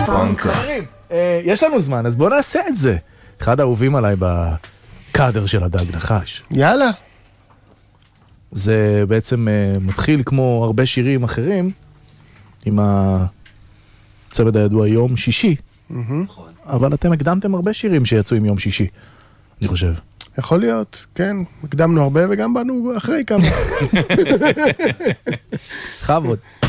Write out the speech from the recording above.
פונקה. יש לנו זמן, אז בואו נעשה את זה. אחד האהובים עליי בקאדר של הדג נחש. יאללה. זה בעצם מתחיל כמו הרבה שירים אחרים, עם הצוות הידוע יום שישי. אבל אתם הקדמתם הרבה שירים שיצאו עם יום שישי, אני חושב. יכול להיות, כן. הקדמנו הרבה וגם באנו אחרי כמה. חבוד.